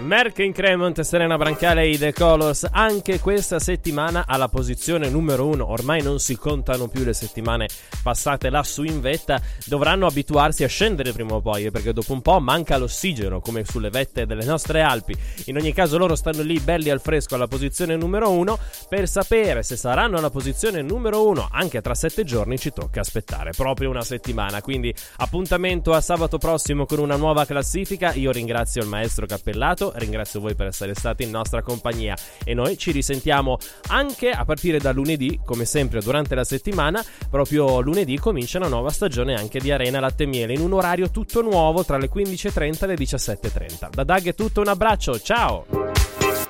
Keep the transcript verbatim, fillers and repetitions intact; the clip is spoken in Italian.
Merck Increment, Serena Brancale e The Colors anche questa settimana alla posizione numero uno. Ormai non si contano più le settimane passate lassù in vetta, dovranno abituarsi a scendere prima o poi, perché dopo un po' manca l'ossigeno come sulle vette delle nostre Alpi. In ogni caso loro stanno lì belli al fresco alla posizione numero uno. Per sapere se saranno alla posizione numero uno anche tra sette giorni ci tocca aspettare proprio una settimana, quindi appuntamento a sabato prossimo con una nuova classifica. Io ringrazio il maestro Cappellato, ringrazio voi per essere stati in nostra compagnia e noi ci risentiamo anche a partire da lunedì, come sempre durante la settimana. Proprio lunedì comincia una nuova stagione anche di Arena Latte e Miele in un orario tutto nuovo tra le quindici e trenta e le diciassette e trenta. Da Dag è tutto, un abbraccio, ciao!